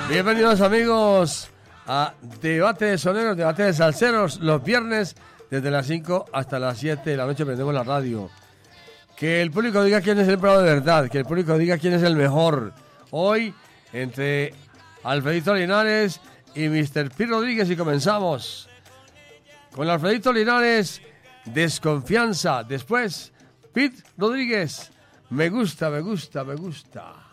Bienvenidos amigos a Debate de Soneros, Debate de Salseros, los viernes desde las 5 hasta las 7 de la noche prendemos la radio. Que el público diga quién es el bravo de verdad, que el público diga quién es el mejor. Hoy, entre Alfredito Linares y Mr. P. Rodríguez, y comenzamos con Alfredito Linares, Desconfianza. Después, Pete Rodríguez, Me gusta, me gusta, me gusta.